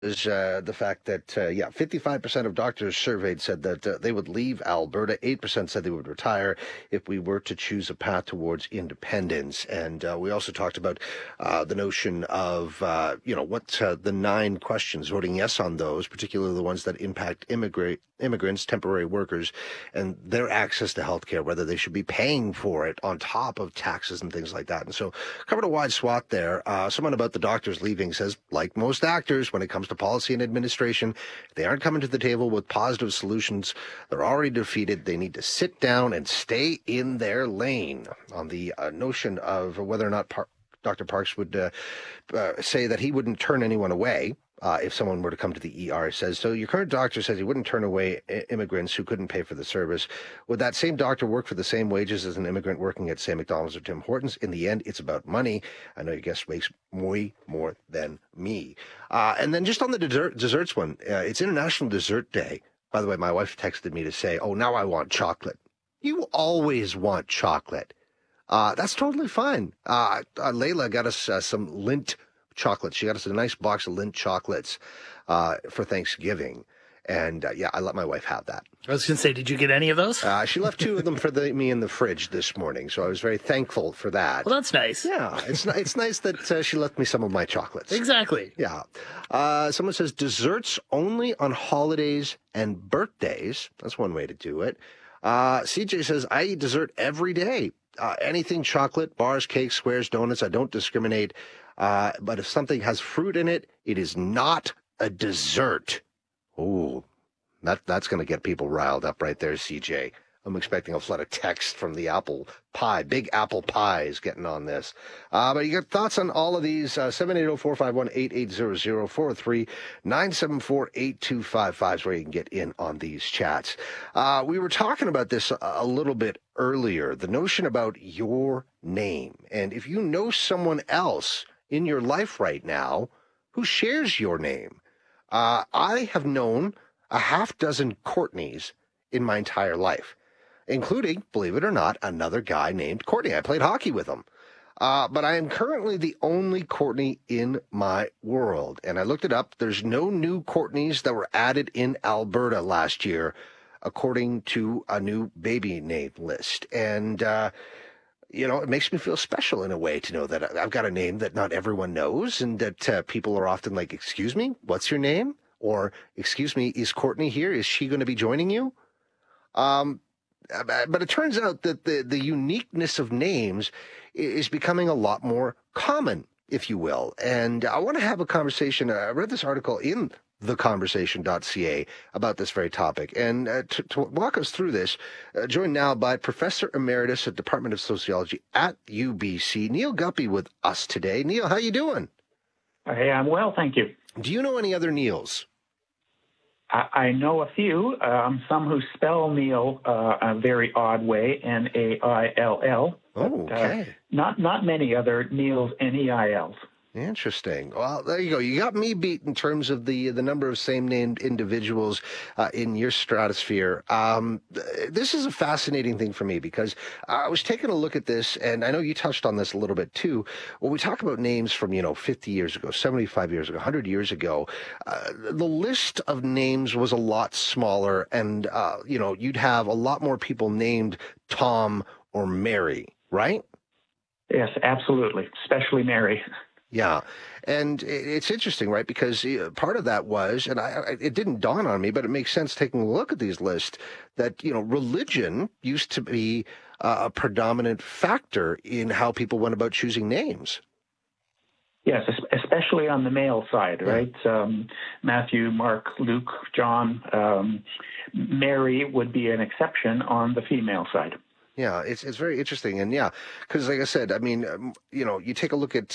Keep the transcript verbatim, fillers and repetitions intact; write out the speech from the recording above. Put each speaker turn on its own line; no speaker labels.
is uh, the fact that, uh, yeah, fifty-five percent of doctors surveyed said that uh, they would leave Alberta. eight percent said they would retire if we were to choose a path towards independence. And uh, we also talked about uh, the notion of, uh, you know, what uh, the nine questions, voting yes on those, particularly the ones that impact immigrant immigrants, temporary workers, and their access to health care, whether they should be paying for it on top of taxes and things like that. And so covered a wide swath there. Uh, someone about the doctors leaving says, like most actors, when it comes to policy and administration, they aren't coming to the table with positive solutions. They're already defeated. They need to sit down and stay in their lane. On the uh, notion of whether or not Par- Doctor Parks would uh, uh, say that he wouldn't turn anyone away Uh, if someone were to come to the E R, says, so your current doctor says he wouldn't turn away I- immigrants who couldn't pay for the service. Would that same doctor work for the same wages as an immigrant working at, say, McDonald's or Tim Hortons? In the end, it's about money. I know your guest makes way more than me. Uh, and then just on the dessert, desserts one, uh, it's International Dessert Day. By the way, my wife texted me to say, oh, now I want chocolate. You always want chocolate. Uh, that's totally fine. Uh, uh, Layla got us uh, some Lindt chocolates. She got us a nice box of Lindt chocolates uh, for Thanksgiving. And, uh, yeah, I let my wife have that.
I was going to say, did you get any of those?
Uh, she left two of them for the, me in the fridge this morning, so I was very thankful for that.
Well, that's nice.
Yeah, it's it's nice that uh, she left me some of my chocolates.
Exactly.
Yeah. Uh, someone says desserts only on holidays and birthdays. That's one way to do it. Uh, C J says, I eat dessert every day. Uh, anything chocolate, bars, cakes, squares, donuts, I don't discriminate. Uh, but if something has fruit in it, it is not a dessert. Ooh, that, that's going to get people riled up right there, C J. I'm expecting a flood of text from the apple pie. Big apple pie is getting on this. Uh, but you got thoughts on all of these? Uh, seven eight zero, four five one, eight eight zero zero, four oh three, nine seven four, eight two five five is where you can get in on these chats. Uh, we were talking about this a, a little bit earlier, the notion about your name. And if you know someone else in your life right now who shares your name, uh, I have known a half dozen Courtneys in my entire life, including, believe it or not, another guy named Courtney. I played hockey with him. Uh, but I am currently the only Courtney in my world. And I looked it up. There's no new Courtneys that were added in Alberta last year, according to a new baby name list. And, uh, you know, it makes me feel special in a way to know that I've got a name that not everyone knows, and that uh, people are often like, excuse me, what's your name? Or, excuse me, is Courtney here? Is she going to be joining you? Um, But it turns out that the, the uniqueness of names is becoming a lot more common, if you will. And I want to have a conversation. I read this article in the conversation dot c a about this very topic. And uh, to, to walk us through this, uh, joined now by Professor Emeritus at Department of Sociology at U B C, Neil Guppy, with us today. Neil, how you doing?
Hey, I'm well, thank you.
Do you know any other Neils?
I know a few, um, some who spell Neil uh, a very odd way, N A I L L.
Oh, okay.
Uh, not not many other Neils, N E I Ls.
Interesting. Well, there you go. You got me beat in terms of the the number of same-named individuals uh, in your stratosphere. Um, this is a fascinating thing for me because I was taking a look at this, and I know you touched on this a little bit too. When we talk about names from, you know, fifty years ago, seventy-five years ago, one hundred years ago, uh, the list of names was a lot smaller, and, uh, you know, you'd have a lot more people named Tom or Mary, right?
Yes, absolutely, especially Mary.
Yeah. And it's interesting, right? Because part of that was, and I, it didn't dawn on me, but it makes sense taking a look at these lists, that, you know, religion used to be a predominant factor in how people went about choosing names.
Yes, especially on the male side, right? Yeah. Um, Matthew, Mark, Luke, John, um, Mary would be an exception on the female side.
Yeah, it's it's very interesting. And yeah, because like I said, I mean, um, you know, you take a look at